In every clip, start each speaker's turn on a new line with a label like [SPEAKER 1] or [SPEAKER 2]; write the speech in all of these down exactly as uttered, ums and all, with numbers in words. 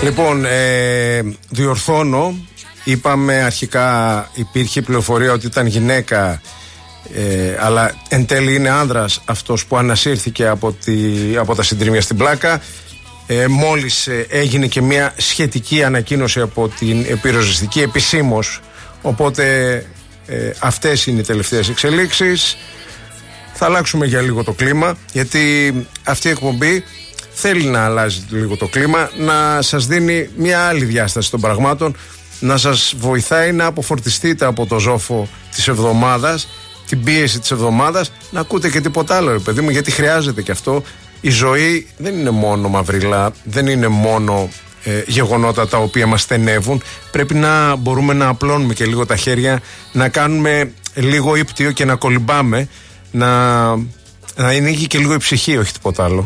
[SPEAKER 1] Λοιπόν, ε, διορθώνω. Είπαμε αρχικά, υπήρχε πληροφορία ότι ήταν γυναίκα, ε, αλλά εν τέλει είναι άνδρας αυτός που ανασύρθηκε από, τη, από τα συντρίμμια στην Πλάκα. Ε, μόλις ε, έγινε και μια σχετική ανακοίνωση από την πυροσβεστική επισήμως. Οπότε ε, αυτές είναι οι τελευταίες εξελίξεις. Θα αλλάξουμε για λίγο το κλίμα, γιατί αυτή η εκπομπή θέλει να αλλάζει λίγο το κλίμα, να σας δίνει μια άλλη διάσταση των πραγμάτων, να σας βοηθάει να αποφορτιστείτε από το ζόφο της εβδομάδας, την πίεση της εβδομάδας, να ακούτε και τίποτα άλλο, ρε παιδί μου, γιατί χρειάζεται και αυτό. Η ζωή δεν είναι μόνο μαυρίλα, δεν είναι μόνο ε, γεγονότα τα οποία μας στενεύουν. Πρέπει να μπορούμε να απλώνουμε και λίγο τα χέρια, να κάνουμε λίγο ύπτιο και να κολυμπάμε, να, να ανοίγει και λίγο η ψυχή, όχι τίποτα άλλο.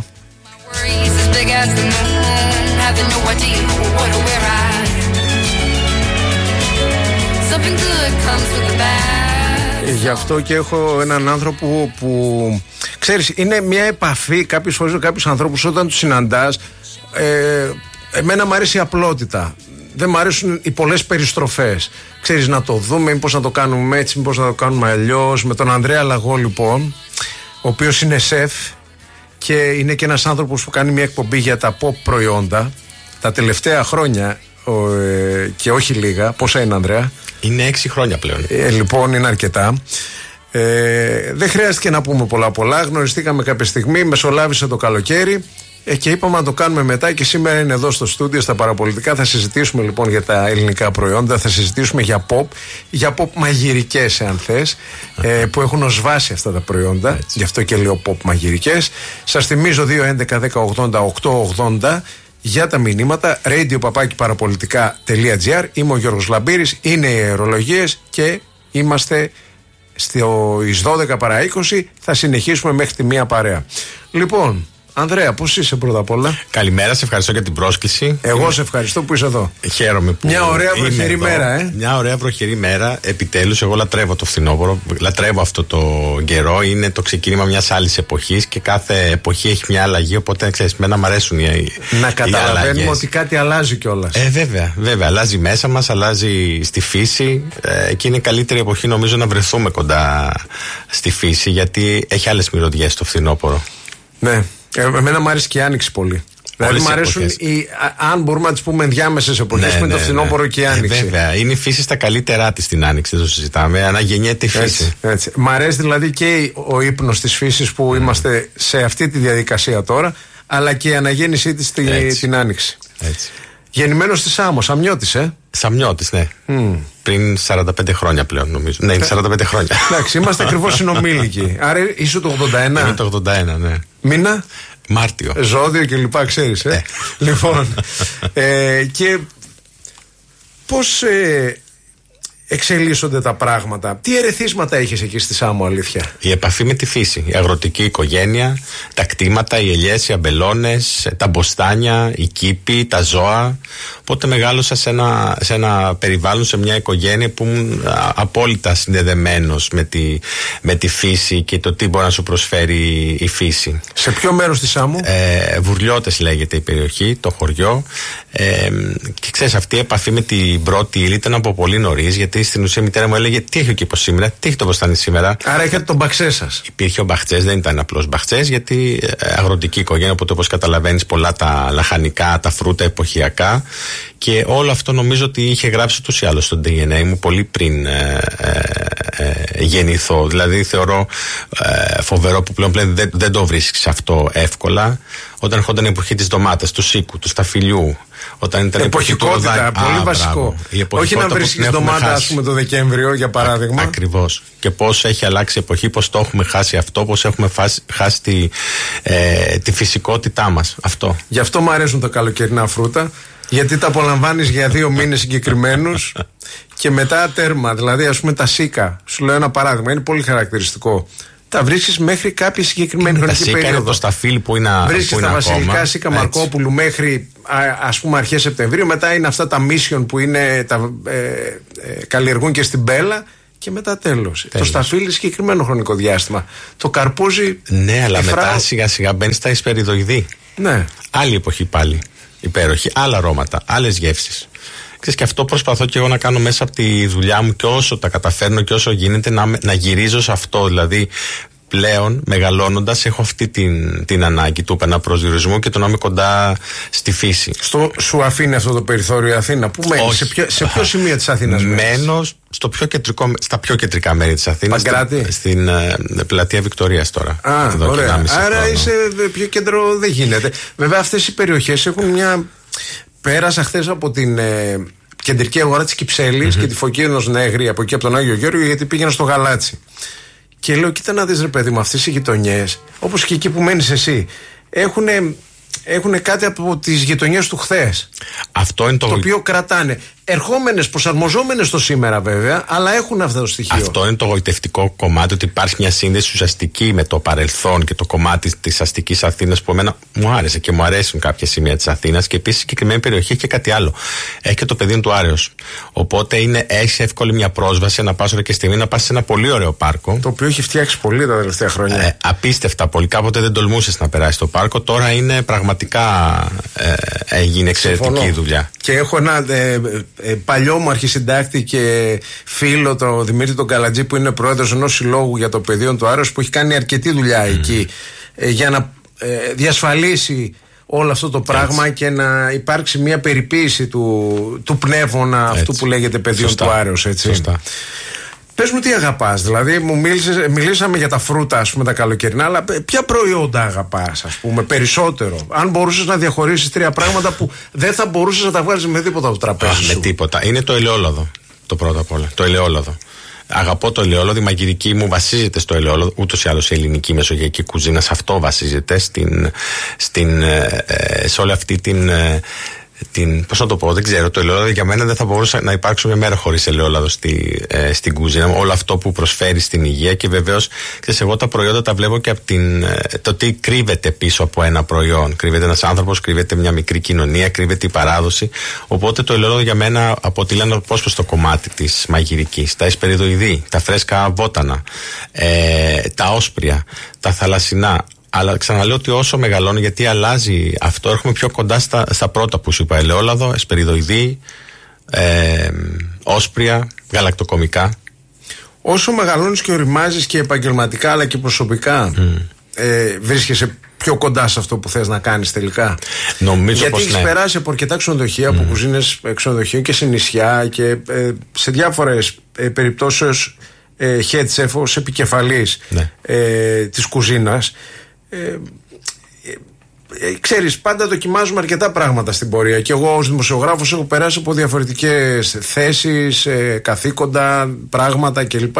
[SPEAKER 1] Γι' αυτό και έχω έναν άνθρωπο που, ξέρεις, είναι μια επαφή κάποιες φορές με κάποιους ανθρώπους όταν τους συναντάς. ε, Εμένα μου αρέσει η απλότητα. Δεν μου αρέσουν οι πολλές περιστροφές. Ξέρεις, να το δούμε, μήπως να το κάνουμε έτσι, μήπως να το κάνουμε αλλιώς. Με τον Ανδρέα Λαγό, λοιπόν, ο οποίος είναι σεφ και είναι και ένας άνθρωπος που κάνει μια εκπομπή για τα pop προϊόντα τα τελευταία χρόνια, ο, ε, και όχι λίγα. Πόσα είναι, Ανδρέα?
[SPEAKER 2] Είναι έξι χρόνια πλέον.
[SPEAKER 1] Ε, λοιπόν, είναι αρκετά. Ε, δεν χρειάστηκε να πούμε πολλά πολλά. Γνωριστήκαμε κάποια στιγμή, μεσολάβησε το καλοκαίρι ε, και είπαμε να το κάνουμε μετά, και σήμερα είναι εδώ στο στούντιο στα Παραπολιτικά. Θα συζητήσουμε λοιπόν για τα ελληνικά προϊόντα, θα συζητήσουμε για pop, για pop μαγειρικές, αν θες, ε, που έχουν ως βάση αυτά τα προϊόντα. Έτσι. Γι' αυτό και λέω pop μαγειρικές. Σας θυμίζω δύο έντεκα δέκα ογδόντα οκτώ ογδόντα για τα μηνύματα, radio παπάκι παραπολιτικά τελεία τζι άρ. Είμαι ο Γιώργος Λαμπύρης, είναι οι αερολογίες και είμαστε στις δώδεκα παρά είκοσι. Θα συνεχίσουμε μέχρι τη μία παρέα. Λοιπόν, Ανδρέα, πώς είσαι πρώτα απ' όλα?
[SPEAKER 2] Καλημέρα, σε ευχαριστώ για την πρόσκληση.
[SPEAKER 1] Εγώ
[SPEAKER 2] είμαι...
[SPEAKER 1] σε ευχαριστώ που είσαι εδώ.
[SPEAKER 2] Χαίρομαι που.
[SPEAKER 1] Μια ωραία βροχερή μέρα, ε.
[SPEAKER 2] Μια ωραία βροχερή μέρα. Επιτέλους, εγώ λατρεύω το φθινόπωρο. Λατρεύω αυτό το καιρό. Είναι το ξεκίνημα μιας άλλης εποχής και κάθε εποχή έχει μια αλλαγή. Οπότε, ξέρεις, μένα μου αρέσουν οι.
[SPEAKER 1] Να καταλαβαίνουμε ότι κάτι αλλάζει κιόλας.
[SPEAKER 2] Ε, βέβαια, βέβαια. Αλλάζει μέσα μας, αλλάζει στη φύση. Ε, και είναι η καλύτερη εποχή, νομίζω, να βρεθούμε κοντά στη φύση, γιατί έχει άλλες μυρωδιές το φθινόπωρο.
[SPEAKER 1] Ναι. Ε, εμένα μου αρέσει και η άνοιξη πολύ. Δηλαδή μου αρέσουν οι, αν μπορούμε να τις πούμε, ενδιάμεσες εποχές, ναι, που είναι ναι, το φθινόπωρο, ναι, και η άνοιξη.
[SPEAKER 2] Ε, βέβαια, είναι η φύση στα καλύτερά της την άνοιξη, δεν το συζητάμε. Αναγεννιέται η φύση.
[SPEAKER 1] Έτσι, έτσι. Μ' αρέσει δηλαδή και ο ύπνος της φύσης που mm. είμαστε σε αυτή τη διαδικασία τώρα, αλλά και η αναγέννησή της την, την άνοιξη.
[SPEAKER 2] Έτσι.
[SPEAKER 1] Γεννημένος στη Σάμο, Σαμιώτης, ε.
[SPEAKER 2] Σαμιώτης, ναι. Mm. Πριν σαράντα πέντε χρόνια πλέον, νομίζω. Ναι, είναι σαράντα πέντε χρόνια.
[SPEAKER 1] Εντάξει, είμαστε ακριβώς συνομήλικοι. Άρα είσαι το ογδόντα ένα.
[SPEAKER 2] Είναι το ογδόντα ένα, ναι.
[SPEAKER 1] Μήνα?
[SPEAKER 2] Μάρτιο.
[SPEAKER 1] Ζώδιο και λοιπά, ξέρεις, ε.
[SPEAKER 2] ε.
[SPEAKER 1] Λοιπόν, ε, και πώς ε, εξελίσσονται τα πράγματα? Τι ερεθίσματα έχεις εκεί στη Σάμο, αλήθεια?
[SPEAKER 2] Η επαφή με τη φύση, η αγροτική οικογένεια, τα κτήματα, οι ελιές, οι αμπελώνες, τα μποστάνια, οι κήποι, τα ζώα. Οπότε μεγάλωσα σε ένα, σε ένα περιβάλλον, σε μια οικογένεια που ήμουν απόλυτα συνδεδεμένος με τη, με τη φύση και το τι μπορεί να σου προσφέρει η φύση.
[SPEAKER 1] Σε ποιο μέρος της Σάμου?
[SPEAKER 2] Ε, Βουρλιώτες λέγεται η περιοχή, το χωριό. Ε, και ξέρεις, αυτή η επαφή με την πρώτη ύλη ήταν από πολύ νωρίς, γιατί στην ουσία η μητέρα μου έλεγε τι έχει ο κήπος σήμερα, τι έχει το μποστάνι σήμερα.
[SPEAKER 1] Άρα είχατε τον μπαξέ σας.
[SPEAKER 2] Υπήρχε ο μπαχτσές, δεν ήταν απλός μπαχτσές, γιατί αγροτική οικογένεια, οπότε όπως καταλαβαίνεις, πολλά τα λαχανικά, τα φρούτα εποχιακά. Και όλο αυτό νομίζω ότι είχε γράψει ούτως ή άλλως στο ντι εν έι μου πολύ πριν ε, ε, ε, γεννηθώ. Δηλαδή θεωρώ ε, φοβερό που πλέον, πλέον δεν, δεν το βρίσκεις αυτό εύκολα. Όταν ερχόταν η εποχή της ντομάτας, του σίκου, του σταφυλιού. Όταν ήταν
[SPEAKER 1] εποχικότητα,
[SPEAKER 2] εποχή του
[SPEAKER 1] πολύ
[SPEAKER 2] Α,
[SPEAKER 1] βασικό. Όχι να βρίσκεις ντομάτα, ας πούμε, το Δεκέμβριο, για παράδειγμα.
[SPEAKER 2] Α, ακριβώς. Και πώς έχει αλλάξει η εποχή, πώς το έχουμε χάσει αυτό, πώς έχουμε φάσει, χάσει τη, ε, τη φυσικότητά μας. Αυτό.
[SPEAKER 1] Γι' αυτό μου αρέσουν τα καλοκαιρινά φρούτα. Γιατί τα απολαμβάνεις για δύο μήνες συγκεκριμένους και μετά τέρμα. Δηλαδή, ας πούμε, τα σίκα. Σου λέω ένα παράδειγμα, είναι πολύ χαρακτηριστικό. Τα βρίσκεις μέχρι κάποια συγκεκριμένη χρονική περίοδο. Τα σίκα είναι το
[SPEAKER 2] σταφύλι που είναι,
[SPEAKER 1] βρίσκεις τα βασιλικά ακόμα. Σίκα Μαρκόπουλου μέχρι, ας πούμε, αρχές Σεπτεμβρίου. Μετά είναι αυτά τα μίσιον που είναι, τα, ε, ε, καλλιεργούν και στην Μπέλα. Και μετά τέλος. Το σταφύλι συγκεκριμένο χρονικό διάστημα. Το καρπούζι.
[SPEAKER 2] Ναι, αλλά μετά φρά... σιγά σιγά μπαίνει στα ισπεριδοειδή.
[SPEAKER 1] Ναι.
[SPEAKER 2] Άλλη εποχή πάλι. υπέροχη. Άλλα αρώματα, άλλες γεύσεις. Και αυτό προσπαθώ και εγώ να κάνω μέσα από τη δουλειά μου, και όσο τα καταφέρνω και όσο γίνεται να, να γυρίζω σε αυτό. Δηλαδή, πλέον μεγαλώνοντας, έχω αυτή την, την ανάγκη του επαναπροσδιορισμού και το να είμαι κοντά στη φύση.
[SPEAKER 1] Στο, σου αφήνει αυτό το περιθώριο η Αθήνα? Πού μένεις, σε ποιο, σε ποιο σημείο της Αθήνας μένεις?
[SPEAKER 2] Μένω στο πιο κεντρικό, στα πιο κεντρικά μέρη της Αθήνας.
[SPEAKER 1] Παγκράτη.
[SPEAKER 2] Στην, στην uh, πλατεία Βικτορίας τώρα.
[SPEAKER 1] Α,
[SPEAKER 2] εδώ
[SPEAKER 1] ωραία.
[SPEAKER 2] Και
[SPEAKER 1] Άρα
[SPEAKER 2] χρόνο.
[SPEAKER 1] είσαι πιο κέντρο, δεν γίνεται. Βέβαια αυτές οι περιοχές έχουν μια... Πέρασα χθες από την ε, κεντρική αγορά της Κυψέλης mm-hmm. και τη Φωκίνος Νέγρη, από εκεί από τον Άγιο Γεώργιο, γιατί πήγαινα στο Γαλάτσι. Και λέω, κοίτα να δεις ρε παιδί μου, αυτές οι γειτονιές, όπως και εκεί που μένεις εσύ, έχουν έχουν κάτι από τις γειτονιές του χθες.
[SPEAKER 2] Αυτό είναι το...
[SPEAKER 1] το οποίο κρατάνε. Ερχόμενες, προσαρμοζόμενες στο σήμερα βέβαια, αλλά έχουν αυτό το στοιχείο.
[SPEAKER 2] Αυτό είναι το γοητευτικό κομμάτι, ότι υπάρχει μια σύνδεση ουσιαστική με το παρελθόν και το κομμάτι της αστικής Αθήνας που εμένα μου άρεσε και μου αρέσουν κάποια σημεία της Αθήνας. Και επίσης η συγκεκριμένη περιοχή έχει και κάτι άλλο. Έχει και το πεδίο του Άρεως. Οπότε είναι, έχει εύκολη μια πρόσβαση να πας ώρα και στιγμή να πας σε ένα πολύ ωραίο πάρκο.
[SPEAKER 1] Το οποίο έχει φτιάξει πολύ τα τελευταία χρόνια.
[SPEAKER 2] Ε, απίστευτα πολύ. Κάποτε δεν τολμούσες να περάσεις το πάρκο. Τώρα είναι πραγματικά ε, έγινε εξαιρετική
[SPEAKER 1] Συμφωνώ.
[SPEAKER 2] δουλειά.
[SPEAKER 1] Και έχω ένα ε, ε, παλιό μου αρχισυντάκτη και φίλο, τον Δημήτρη τον Καλατζή, που είναι πρόεδρος ενός συλλόγου για το πεδίο του Άρεως, που έχει κάνει αρκετή δουλειά mm. εκεί ε, για να ε, διασφαλίσει όλο αυτό το πράγμα. Έτσι. Και να υπάρξει μια περιποίηση του, του πνεύμονα έτσι. Αυτού που λέγεται πεδίο του Άρεως. Έτσι.
[SPEAKER 2] Σωστά.
[SPEAKER 1] Πες μου τι αγαπάς, δηλαδή μου μίλησες, μιλήσαμε για τα φρούτα, ας πούμε, τα καλοκαιρινά, αλλά ποια προϊόντα αγαπάς, ας πούμε, περισσότερο? Αν μπορούσες να διαχωρίσεις τρία πράγματα που δεν θα μπορούσες να τα βγάλεις με τίποτα από το τραπέζι σου.
[SPEAKER 2] Με τίποτα. Είναι το ελαιόλαδο, το πρώτο απ' όλα. Το ελαιόλαδο. Αγαπώ το ελαιόλαδο, η μαγειρική μου βασίζεται στο ελαιόλαδο. Ούτως ή άλλως η ελληνική μεσογειακή κουζίνα σε αυτό βασίζεται, στην, στην, ε, σε όλη αυτή την... Ε, Την, πώς να το πω, δεν ξέρω. Το ελαιόλαδο για μένα δεν θα μπορούσε να υπάρξει μια μέρα χωρίς ελαιόλαδο στη, ε, στην κουζίνα. Όλο αυτό που προσφέρει στην υγεία. Και βεβαίως, ξέρεις, εγώ τα προϊόντα τα βλέπω και από την, ε, το τι κρύβεται πίσω από ένα προϊόν. Κρύβεται ένας άνθρωπος, κρύβεται μια μικρή κοινωνία, κρύβεται η παράδοση. Οπότε το ελαιόλαδο για μένα αποτελεί ένα απόσπαστο κομμάτι της μαγειρικής. Τα εσπεριδοειδή, τα φρέσκα βότανα, ε, τα όσπρια, τα θαλασσινά. Αλλά ξαναλέω ότι όσο μεγαλώνω, γιατί αλλάζει αυτό, έρχομαι πιο κοντά στα, στα πρώτα που σου είπα. Ελαιόλαδο, εσπεριδοειδή, ε, όσπρια, γαλακτοκομικά. Όσο μεγαλώνεις και οριμάζεις και επαγγελματικά αλλά και προσωπικά, mm. ε, βρίσκεσαι πιο κοντά σε αυτό που θες να κάνεις τελικά. Νομίζω γιατί πως έχεις ναι. περάσει από αρκετά ξενοδοχεία, mm. από κουζίνες ξενοδοχείων και σε νησιά και ε, σε διάφορες ε, περιπτώσεις ε, head chef ως επικεφαλής ναι. ε, της κουζίνας. Ε, ε, ε, ξέρεις, πάντα δοκιμάζουμε αρκετά πράγματα στην πορεία. Και εγώ ως δημοσιογράφος έχω περάσει από διαφορετικές θέσεις, ε, καθήκοντα, πράγματα κλπ.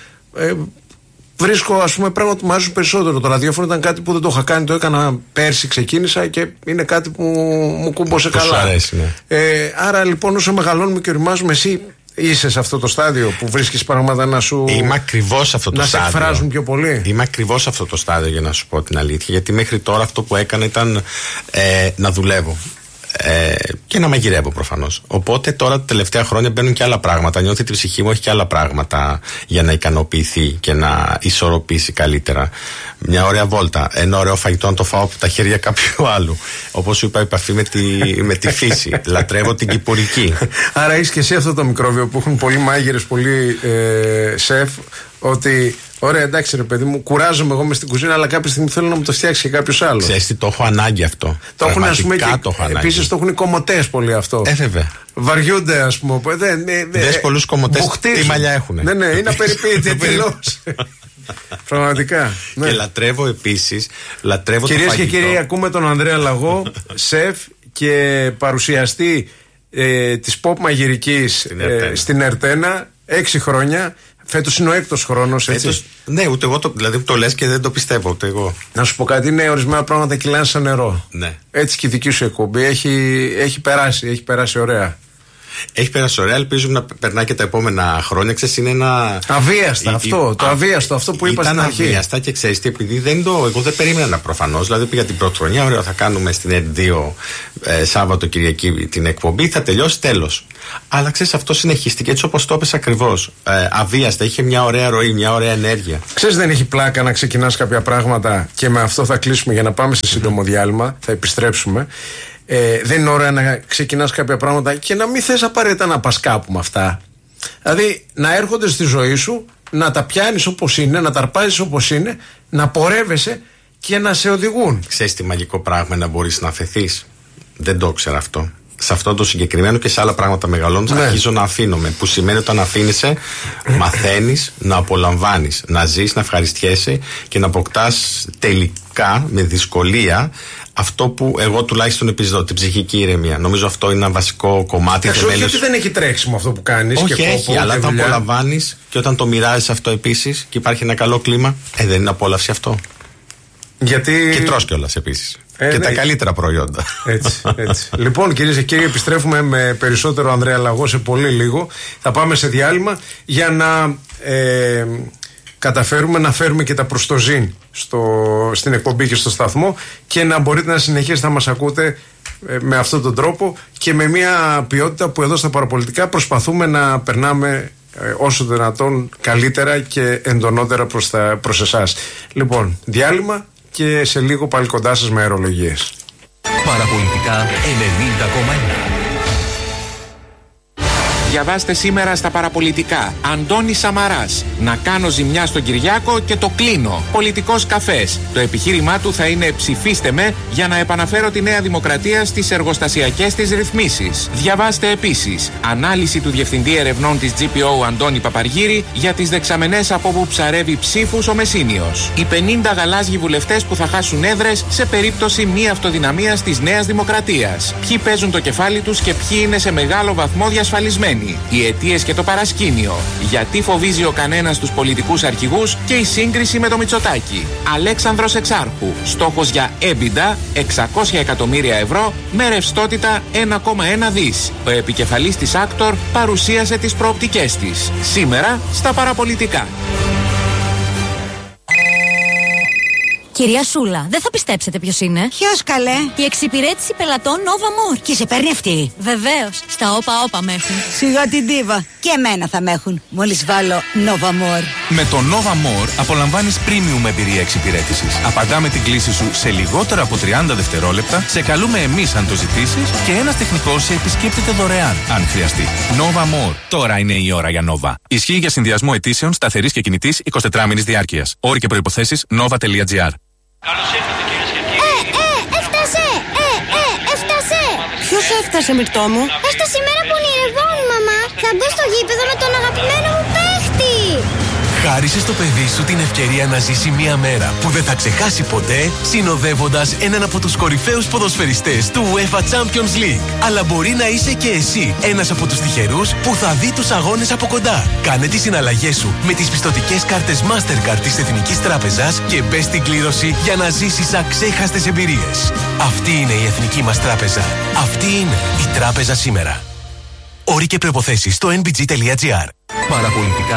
[SPEAKER 2] Ε, βρίσκω, ας πούμε, πράγματα που μου αρέσουν περισσότερο. Το ραδιόφωνο ήταν κάτι που δεν το είχα κάνει, το έκανα πέρσι, ξεκίνησα και είναι κάτι που μου κούμπωσε καλά. Αρέσει, ναι. ε, άρα λοιπόν, όσο μεγαλώνουμε και οριμάζουμε, εσύ είσαι σε αυτό το στάδιο που βρίσκεις πράγματα να σου. Είμαι ακριβώς σε αυτό το να στάδιο. Να σε εκφράζουν πιο πολύ. Είμαι ακριβώς σε αυτό το στάδιο, για να σου πω την αλήθεια. Γιατί μέχρι τώρα αυτό που έκανα ήταν ε, να δουλεύω. Ε, και να μαγειρεύω προφανώς. Οπότε τώρα τα τελευταία χρόνια μπαίνουν και άλλα πράγματα. Νιώθει ότι η ψυχή μου έχει και άλλα πράγματα για να ικανοποιηθεί και να ισορροπήσει καλύτερα. Μια ωραία βόλτα, ένα ωραίο φαγητό να το φάω από τα χέρια κάποιου άλλου. Όπως σου είπα, επαφή με τη, με τη φύση. Λατρεύω την κυπουρική. Άρα έχεις και εσύ αυτό το μικρόβιο που έχουν πολλοί μάγειρες, πολλοί ε, σεφ. Ότι ωραία, εντάξει ρε παιδί μου, κουράζομαι εγώ μες στην κουζίνα, αλλά κάποια στιγμή θέλω να μου το φτιάξει και κάποιος άλλος. Ξέρεις τι, το έχω ανάγκη αυτό. Το έχουν, ας πούμε, και επίσης το έχουν οι κομμωτές πολύ αυτό. Ε, βέβαια. Βαριούνται, ας πούμε. Δεν, δεν, Δες πολλούς κομμωτές, τι μαλλιά έχουνε. Ναι, ναι, είναι απεριποίητη εντελώς. Πραγματικά. Ναι. Και λατρεύω επίσης, λατρεύω το φαγητό. Κυρίες και κύριοι, ακούμε τον Ανδρέα Λαγό, σεφ και παρουσιαστή ε, της pop μαγειρικής ε, στην Ερτένα, έξι χρόνια. Φέτος είναι ο έκτος χρόνος, έτσι. Φέτος, ναι, ούτε εγώ το, δηλαδή το λες και δεν το πιστεύω ούτε εγώ. Να σου πω κάτι, είναι ορισμένα πράγματα κυλάνε σαν νερό. Ναι. Έτσι και η δική σου εκπομπή έχει, έχει περάσει, έχει περάσει ωραία. Έχει περάσει ωραία, ελπίζουμε να περνάει και τα επόμενα χρόνια. Ξέρεις, είναι ένα. Αβίαστα, η, αυτό. Η, το α, αβίαστο, αυτό που είπα στην αρχή. Αβίαστα και ξέρεις τι, επειδή δεν το. Εγώ δεν περίμενα προφανώς. Δηλαδή πήγα την πρώτη χρονιά, ωραία, θα κάνουμε στην ΕΡΤ δύο ε, Σάββατο Κυριακή την εκπομπή, θα τελειώσει, τέλος. Αλλά ξέρεις, αυτό συνεχίστηκε έτσι όπως το έπες ακριβώς. Ε, αβίαστα, είχε μια ωραία ροή, μια ωραία ενέργεια. Ξέρεις, δεν έχει πλάκα να ξεκινάς κάποια πράγματα και με αυτό θα κλείσουμε για να πάμε σε σύντομο διάλειμμα, θα επιστρέψουμε.
[SPEAKER 1] ε, δεν είναι ώρα να ξεκινάς κάποια πράγματα και να μην θες απαραίτητα να πας κάπου με αυτά. Δηλαδή να έρχονται στη ζωή σου, να τα πιάνεις όπως είναι, να τα αρπάζεις όπως είναι, να πορεύεσαι και να σε οδηγούν.
[SPEAKER 2] Ξέρεις τι μαγικό πράγμα να μπορείς να αφαιθείς? Δεν το ήξερα αυτό. Σε αυτό το συγκεκριμένο και σε άλλα πράγματα μεγαλώνεις, ναι. Αρχίζω να αφήνομαι. Που σημαίνει όταν αφήνεσαι, μαθαίνεις να απολαμβάνεις, να ζεις, να ευχαριστιέσαι και να αποκτάς τελικά με δυσκολία αυτό που εγώ τουλάχιστον επιζητώ, την ψυχική ηρεμία. Νομίζω αυτό είναι ένα βασικό κομμάτι.
[SPEAKER 1] Όχι, όχι ότι δεν έχει τρέξιμο αυτό που κάνεις.
[SPEAKER 2] Όχι,
[SPEAKER 1] και
[SPEAKER 2] έχει,
[SPEAKER 1] κόπο,
[SPEAKER 2] αλλά
[SPEAKER 1] και
[SPEAKER 2] όταν
[SPEAKER 1] δουλειά.
[SPEAKER 2] απολαμβάνεις και όταν το μοιράζεις αυτό επίσης και υπάρχει ένα καλό κλίμα, ε, δεν είναι απόλαυση αυτό.
[SPEAKER 1] Γιατί...
[SPEAKER 2] Και τρως κιόλας επίσης.
[SPEAKER 1] Ε,
[SPEAKER 2] και
[SPEAKER 1] ναι.
[SPEAKER 2] τα καλύτερα προϊόντα.
[SPEAKER 1] Έτσι, έτσι. Λοιπόν, κυρίες και κύριοι, επιστρέφουμε με περισσότερο Ανδρέα Λαγό σε πολύ λίγο. Θα πάμε σε διάλειμμα για να ε, καταφέρουμε να φέρουμε και τα προστοζήν στο, στην εκπομπή και στο σταθμό και να μπορείτε να συνεχίσετε να μας ακούτε ε, με αυτόν τον τρόπο και με μια ποιότητα που εδώ στα παραπολιτικά προσπαθούμε να περνάμε ε, όσο δυνατόν καλύτερα και εντονότερα προς, τα, προς εσάς. Λοιπόν, διάλειμμα και σε λίγο πάλι κοντά σας με αερολογίες.
[SPEAKER 3] Παραπολιτικά ενενήντα κόμμα ένα.
[SPEAKER 4] Διαβάστε σήμερα στα παραπολιτικά. Αντώνης Σαμαράς. Να κάνω ζημιά στον Κυριάκο και το κλείνω. Πολιτικός καφές. Το επιχείρημά του θα είναι ψηφίστε με για να επαναφέρω τη Νέα Δημοκρατία στις εργοστασιακές της ρυθμίσεις. Διαβάστε επίσης. Ανάλυση του Διευθυντή Ερευνών της τζι πι ο Αντώνη Παπαργύρη για τις δεξαμενές από που ψαρεύει ψήφους ο Μεσίνιος. Οι πενήντα γαλάζιοι βουλευτές που θα χάσουν έδρες σε περίπτωση μη αυτοδυναμίας της Νέας Δημοκρατίας. Ποιοι παίζουν το κεφάλι τους και ποιοι είναι σε μεγάλο βαθμό διασφαλισμένοι. Οι αιτίες και το παρασκήνιο. Γιατί φοβίζει ο κανένας τους πολιτικούς αρχηγούς και η σύγκριση με το Μητσοτάκη. Αλέξανδρος Εξάρχου. Στόχος για EBITDA εξακόσια εκατομμύρια ευρώ με ρευστότητα ένα κόμμα ένα δις. Ο επικεφαλής της Άκτορ παρουσίασε τις προοπτικές της. Σήμερα στα παραπολιτικά.
[SPEAKER 5] Κυρία Σούλα, δεν θα πιστέψετε ποιος είναι.
[SPEAKER 6] Ποιος καλέ?
[SPEAKER 5] Η εξυπηρέτηση πελατών Nova More.
[SPEAKER 6] Και σε παίρνει αυτή?
[SPEAKER 5] Βεβαίως, στα όπα όπα με έχουν.
[SPEAKER 6] Σιγά την τίβα. Και εμένα θα με έχουν. Μόλις βάλω Nova More.
[SPEAKER 3] Με το Nova More απολαμβάνεις premium εμπειρία εξυπηρέτησης. Απαντάμε την κλήση σου σε λιγότερα από τριάντα δευτερόλεπτα, σε καλούμε εμείς αν το ζητήσεις και ένας τεχνικός σε επισκέπτεται δωρεάν αν χρειαστεί. Nova More. Τώρα είναι η ώρα για Nova. Ισχύει για συνδυασμό αιτήσεων σταθερής και κινητής εικοσιτετράμινης διάρκειας. Όροι και προϋποθέσεις nova.gr.
[SPEAKER 7] Καλώς ήρθατε κυρίες και κύριοι.
[SPEAKER 8] Ε, ε, έφτασε! Ε, ε, έφτασε!
[SPEAKER 6] Ποιος έφτασε, Μυρτώ μου?
[SPEAKER 8] Έφτασε η μέρα που ονειρευόμουν, μαμά. Θα μπω στο γήπεδο με τον αγαπημένο μου παίχτη.
[SPEAKER 9] Χάρισε στο παιδί σου την ευκαιρία να ζήσει μια μέρα που δεν θα ξεχάσει ποτέ, συνοδεύοντας έναν από τους κορυφαίους ποδοσφαιριστές του UEFA Champions League. Αλλά μπορεί να είσαι και εσύ ένας από τους τυχερούς που θα δει τους αγώνες από κοντά. Κάνε τις συναλλαγές σου με τις πιστωτικές κάρτες Mastercard της Εθνικής Τράπεζας και μπες στην κλήρωση για να ζήσεις αξέχαστες εμπειρίες. Αυτή είναι η Εθνική μας Τράπεζα. Αυτή είναι η Τράπεζα σήμερα. Όροι και προϋποθέσεις στο εν μπι τζι τελεία τζι άρ.
[SPEAKER 3] Παραπολιτικά